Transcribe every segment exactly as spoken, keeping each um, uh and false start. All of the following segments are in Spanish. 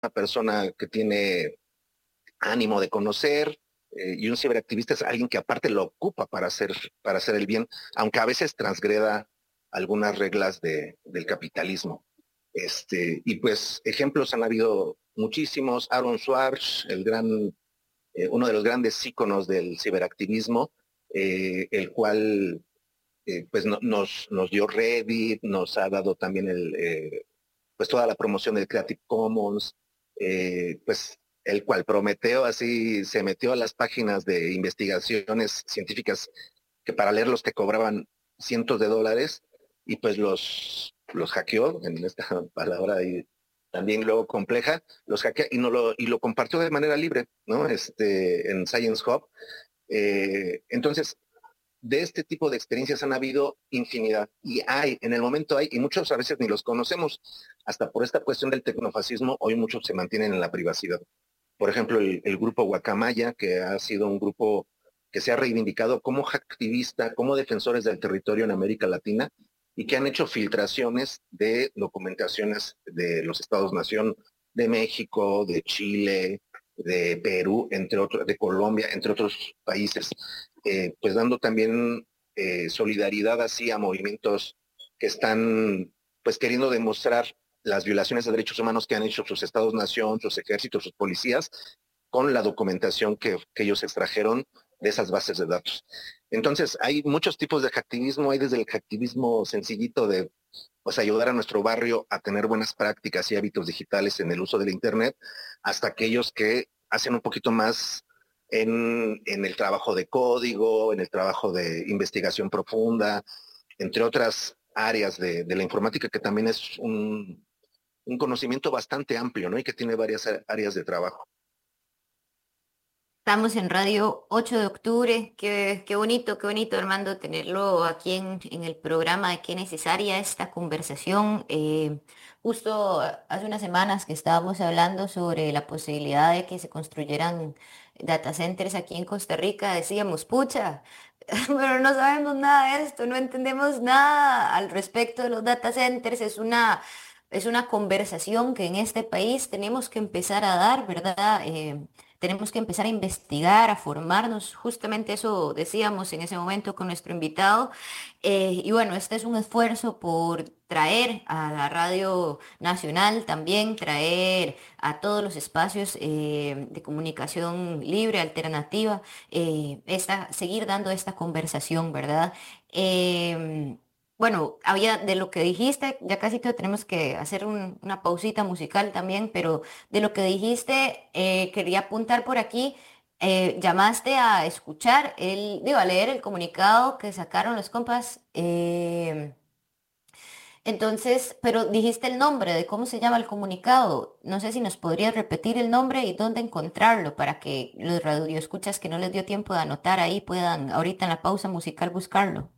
persona que tiene ánimo de conocer, eh, y un ciberactivista es alguien que aparte lo ocupa para hacer, para hacer el bien, aunque a veces transgreda algunas reglas de, del capitalismo. Este, y pues ejemplos han habido muchísimos. Aaron Swartz, el gran, eh, uno de los grandes íconos del ciberactivismo, eh, el cual eh, pues no, nos, nos dio Reddit, nos ha dado también el, eh, pues toda la promoción del Creative Commons, eh, pues el cual Prometeo así se metió a las páginas de investigaciones científicas que para leerlos te cobraban cientos de dólares y pues los, los hackeó, en esta palabra ahí también luego compleja, los hackeó y, no lo, y lo compartió de manera libre, ¿no? Este, en Science Hub. Eh, entonces, de este tipo de experiencias han habido infinidad y hay, en el momento hay, y muchos a veces ni los conocemos, hasta por esta cuestión del tecnofascismo, hoy muchos se mantienen en la privacidad. Por ejemplo, el, el grupo Guacamaya, que ha sido un grupo que se ha reivindicado como activista, como defensores del territorio en América Latina y que han hecho filtraciones de documentaciones de los estados-nación de México, de Chile, de Perú, entre otros, de Colombia, entre otros países, eh, pues dando también eh, solidaridad así a movimientos que están pues queriendo demostrar las violaciones de derechos humanos que han hecho sus estados-nación, sus ejércitos, sus policías, con la documentación que, que ellos extrajeron de esas bases de datos. Entonces, hay muchos tipos de hacktivismo, hay desde el hacktivismo sencillito de pues ayudar a nuestro barrio a tener buenas prácticas y hábitos digitales en el uso del Internet, hasta aquellos que hacen un poquito más en, en el trabajo de código, en el trabajo de investigación profunda, entre otras áreas de, de la informática, que también es un, un conocimiento bastante amplio, ¿no? Y que tiene varias áreas de trabajo. Estamos en Radio ocho de octubre. Qué, qué bonito, qué bonito, Armando, tenerlo aquí en, en el programa de qué necesaria esta conversación. Eh, justo hace unas semanas que estábamos hablando sobre la posibilidad de que se construyeran data centers aquí en Costa Rica, decíamos, pucha, pero no sabemos nada de esto, no entendemos nada al respecto de los data centers. Es una, es una conversación que en este país tenemos que empezar a dar, ¿verdad? Eh, tenemos que empezar a investigar, a formarnos. Justamente eso decíamos en ese momento con nuestro invitado. Eh, y bueno, este es un esfuerzo por traer a la Radio Nacional también, traer a todos los espacios eh, de comunicación libre, alternativa, eh, esta, seguir dando esta conversación, ¿verdad? Em, bueno, había de lo que dijiste, ya casi que tenemos que hacer un- una pausita musical también, pero de lo que dijiste, eh, quería apuntar por aquí. Eh, llamaste a escuchar, el, digo, a leer el comunicado que sacaron los compas. Eh, entonces, pero dijiste el nombre de cómo se llama el comunicado. No sé si nos podrías repetir el nombre y dónde encontrarlo para que los radioescuchas que no les dio tiempo de anotar ahí puedan ahorita en la pausa musical buscarlo.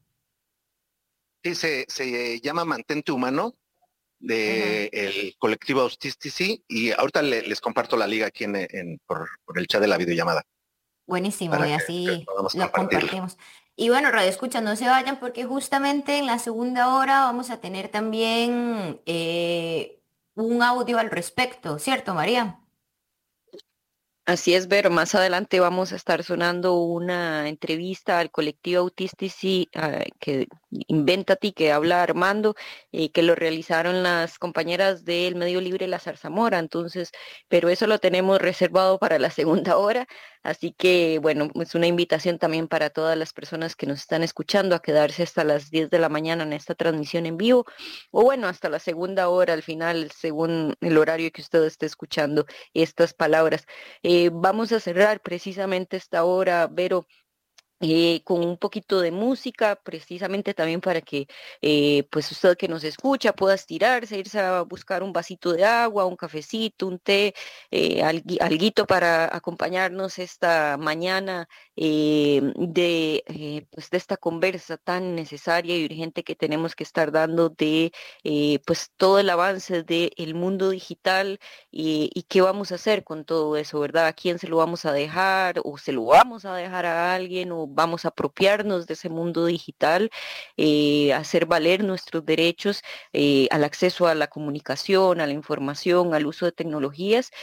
Sí, se, se llama Mantente Humano, Ujú. de el colectivo Austistici, y ahorita le, les comparto la liga aquí en, en por, por, el chat de la videollamada Buenísimo, para y que, que así podamos lo compartirlo. compartimos. Y bueno, Radio Escucha, no se vayan porque justamente en la segunda hora vamos a tener también eh, un audio al respecto, ¿cierto, María? Así es, Vero. Más adelante vamos a estar sonando una entrevista al colectivo Autistici ah, que inventa ti, que habla Armando, eh, que lo realizaron las compañeras del Medio Libre La Zarzamora. Entonces, pero eso lo tenemos reservado para la segunda hora. Así que, bueno, es una invitación también para todas las personas que nos están escuchando a quedarse hasta las diez de la mañana en esta transmisión en vivo, o bueno, hasta la segunda hora al final, según el horario que usted esté escuchando estas palabras. Eh, vamos a cerrar precisamente esta hora, Vero, eh, con un poquito de música, precisamente también para que eh, pues usted que nos escucha pueda estirarse, irse a buscar un vasito de agua, un cafecito, un té, eh, algui- alguito para acompañarnos esta mañana eh, de, eh, pues de esta conversa tan necesaria y urgente que tenemos que estar dando de eh, pues todo el avance del mundo digital y, y qué vamos a hacer con todo eso, ¿verdad? ¿A quién se lo vamos a dejar o se lo vamos a dejar a alguien o vamos a apropiarnos de ese mundo digital, eh, hacer valer nuestros derechos eh, al acceso a la comunicación, a la información, al uso de tecnologías